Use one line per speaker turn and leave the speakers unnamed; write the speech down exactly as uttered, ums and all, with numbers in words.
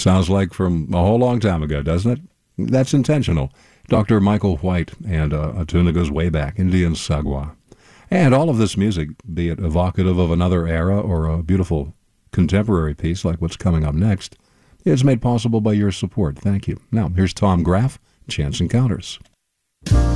Sounds like from a whole long time ago, doesn't it? That's intentional. Doctor Michael White, and uh, a tune that goes way back, Indian Sagwa. And all of this music, be it evocative of another era or a beautiful contemporary piece like what's coming up next, is made possible by your support. Thank you. Now, here's Tom Graff, Chance Encounters.